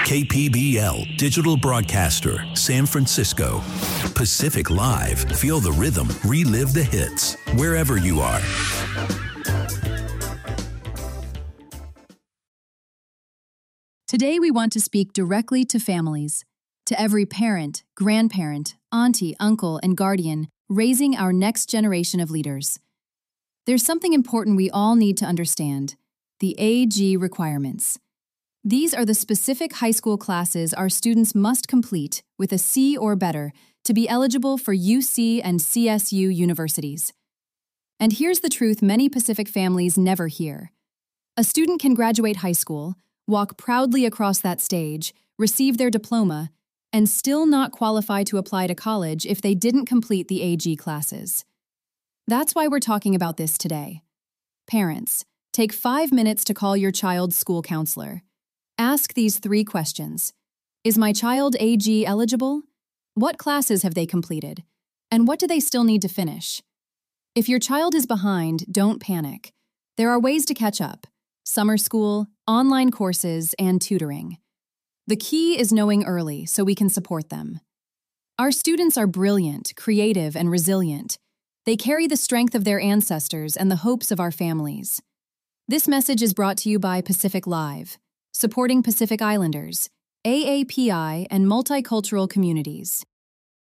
KPBL, digital broadcaster, San Francisco. Pacific Live. Feel the rhythm, relive the hits, wherever you are. Today we want to speak directly to families, to every parent, grandparent, auntie, uncle, and guardian raising our next generation of leaders. There's something important we all need to understand: the AG requirements. These are the specific high school classes our students must complete with a C or better to be eligible for UC and CSU universities. And here's the truth many Pacific families never hear. A student can graduate high school, walk proudly across that stage, receive their diploma, and still not qualify to apply to college if they didn't complete the AG classes. That's why we're talking about this today. Parents, take 5 minutes to call your child's school counselor. Ask these 3 questions. Is my child AG eligible? What classes have they completed? And what do they still need to finish? If your child is behind, don't panic. There are ways to catch up: summer school, online courses, and tutoring. The key is knowing early so we can support them. Our students are brilliant, creative, and resilient. They carry the strength of their ancestors and the hopes of our families. This message is brought to you by Pacific Live, supporting Pacific Islanders, AAPI, and multicultural communities.